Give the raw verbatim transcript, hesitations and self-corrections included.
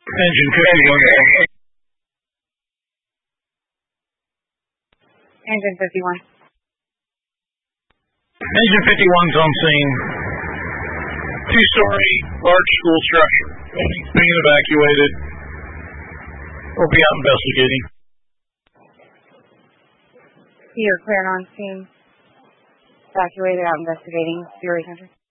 Engine fifty-one. Engine fifty-one. Engine fifty-one's on scene. Two-story, large school structure. Building's being evacuated. We'll be out investigating. You're cleared on scene. Evacuated, out investigating. Fury Center.